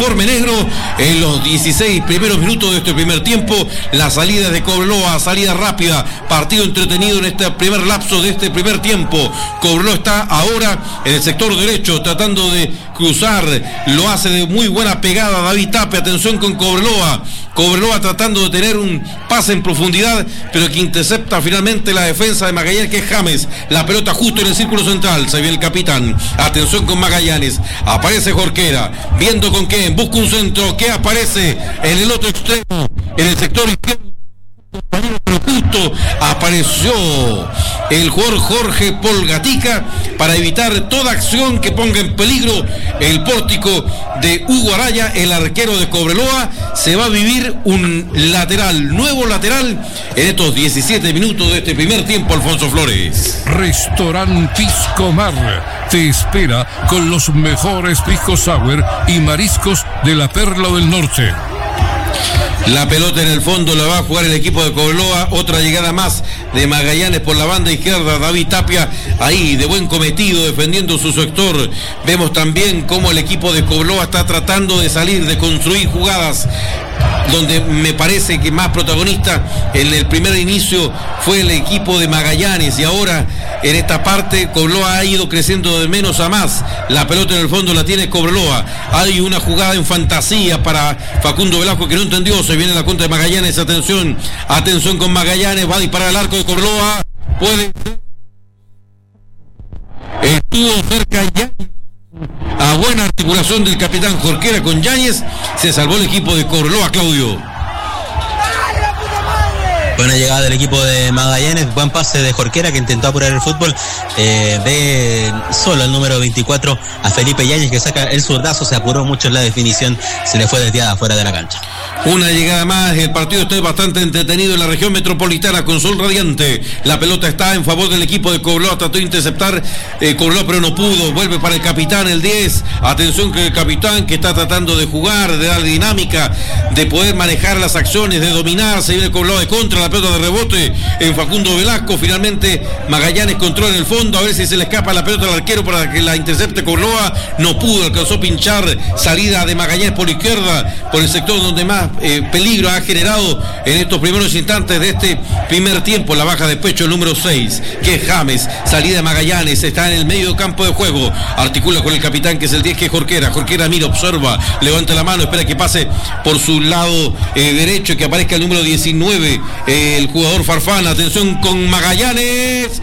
uniforme negro en los 16 primeros minutos de este primer tiempo. La salida de Cobreloa, salida rápida, partido entretenido en este primer lapso de este primer tiempo. Cobreloa está ahora en el sector derecho tratando de cruzar, lo hace de muy buena pegada David Tapia. Atención con Cobreloa tratando de tener un pase en profundidad, pero que intercepta finalmente la defensa de Magallanes, que es James. La pelota justo en el círculo central, se viene el capitán. Atención con Magallanes, aparece Jorquera, viendo con quién, busca un centro, que aparece en el otro extremo, en el sector izquierdo, pero justo apareció el jugador Jorge Polgatica para evitar toda acción que ponga en peligro el pórtico de Hugo Araya, el arquero de Cobreloa. Se va a vivir un nuevo lateral en estos 17 minutos de este primer tiempo, Alfonso Flores. Restaurant Pisco Mar te espera con los mejores pisco sour y mariscos de la Perla del Norte. La pelota en el fondo la va a jugar el equipo de Cobreloa. Otra llegada más de Magallanes por la banda izquierda. David Tapia ahí de buen cometido defendiendo su sector. Vemos también cómo el equipo de Cobreloa está tratando de salir, de construir jugadas, donde me parece que más protagonista en el primer inicio fue el equipo de Magallanes, y ahora en esta parte Cobreloa ha ido creciendo de menos a más. La pelota en el fondo la tiene Cobreloa. Hay una jugada en fantasía para Facundo Velasco que no entendió. Se viene la contra de Magallanes. Atención con Magallanes, va a disparar al arco de Cobreloa. Estuvo cerca ya. A buena articulación del capitán Jorquera con Yáñez, se salvó el equipo de Cobreloa, Claudio. Buena llegada del equipo de Magallanes, buen pase de Jorquera que intentó apurar el fútbol, ve solo el número 24 a Felipe Yáñez, que saca el zurdazo, se apuró mucho en la definición, se le fue desviada fuera de la cancha. Una llegada más, el partido está bastante entretenido en la región metropolitana con sol radiante. La pelota está en favor del equipo de Cobreloa, trató de interceptar Cobreloa pero no pudo, vuelve para el capitán, el 10. Atención que el capitán que está tratando de jugar, de dar dinámica, de poder manejar las acciones, de dominar. Se viene Cobreloa de contra, la pelota de rebote en Facundo Velasco. Finalmente Magallanes controla en el fondo, a ver si se le escapa la pelota al arquero para que la intercepte Cobreloa. No pudo, alcanzó a pinchar. Salida de Magallanes por izquierda, por el sector donde más peligro ha generado en estos primeros instantes de este primer tiempo. La baja de pecho el número 6, que es James. Salida de Magallanes, está en el medio campo de juego, articula con el capitán que es el 10, que es Jorquera. Jorquera mira, observa, levanta la mano, espera que pase por su lado derecho, que aparezca el número 19, el jugador Farfán. Atención con Magallanes,